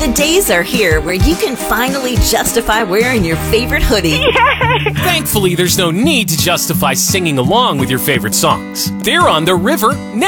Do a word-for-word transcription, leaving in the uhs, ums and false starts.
The days are here where you can finally justify wearing your favorite hoodie. Yay! Thankfully, there's no need to justify singing along with your favorite songs. They're on the river now.